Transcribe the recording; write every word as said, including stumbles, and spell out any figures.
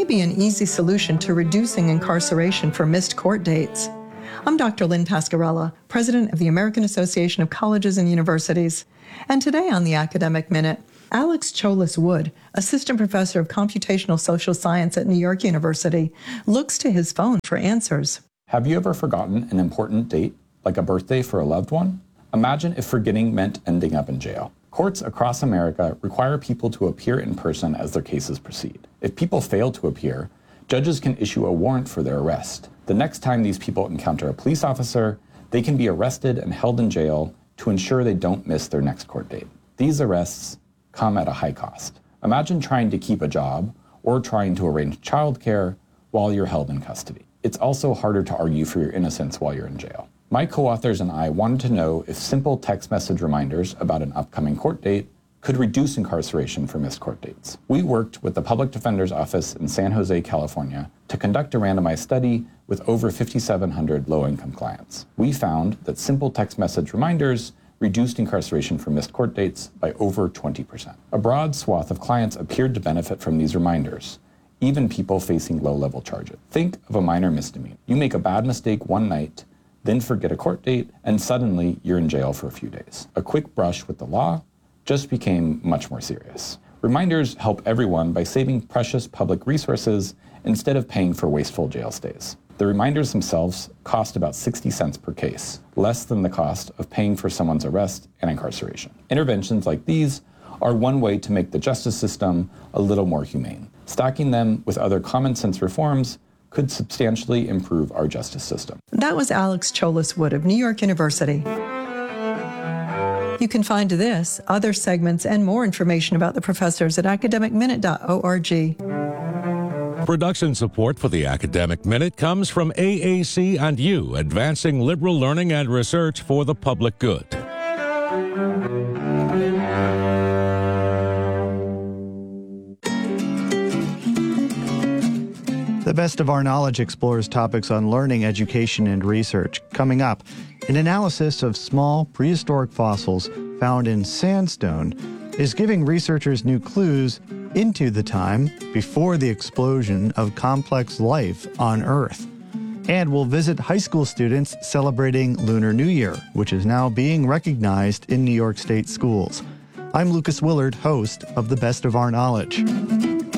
be an easy solution to reducing incarceration for missed court dates. I'm Doctor Lynn Pascarella, President of the American Association of Colleges and Universities. And today on the Academic Minute, Alex Cholis Wood, Assistant Professor of Computational Social Science at New York University, looks to his phone for answers. Have you ever forgotten an important date, like a birthday for a loved one? Imagine if forgetting meant ending up in jail. Courts across America require people to appear in person as their cases proceed. If people fail to appear, judges can issue a warrant for their arrest. The next time these people encounter a police officer, they can be arrested and held in jail to ensure they don't miss their next court date. These arrests come at a high cost. Imagine trying to keep a job or trying to arrange childcare while you're held in custody. It's also harder to argue for your innocence while you're in jail. My co-authors and I wanted to know if simple text message reminders about an upcoming court date could reduce incarceration for missed court dates. We worked with the Public Defender's Office in San Jose, California, to conduct a randomized study with over fifty-seven hundred low-income clients. We found that simple text message reminders reduced incarceration for missed court dates by over twenty percent. A broad swath of clients appeared to benefit from these reminders, even people facing low-level charges. Think of a minor misdemeanor. You make a bad mistake one night, then forget a court date, and suddenly you're in jail for a few days. A quick brush with the law just became much more serious. Reminders help everyone by saving precious public resources instead of paying for wasteful jail stays. The reminders themselves cost about sixty cents per case, less than the cost of paying for someone's arrest and incarceration. Interventions like these are one way to make the justice system a little more humane. Stacking them with other common sense reforms could substantially improve our justice system. That was Alex Cholis Wood of New York University. You can find this, other segments, and more information about the professors at academic minute dot org. Production support for the Academic Minute comes from A A C and you, advancing liberal learning and research for the public good. The Best of Our Knowledge explores topics on learning, education, and research. Coming up, an analysis of small prehistoric fossils found in sandstone is giving researchers new clues into the time before the explosion of complex life on Earth. And we'll visit high school students celebrating Lunar New Year, which is now being recognized in New York State schools. I'm Lucas Willard, host of The Best of Our Knowledge.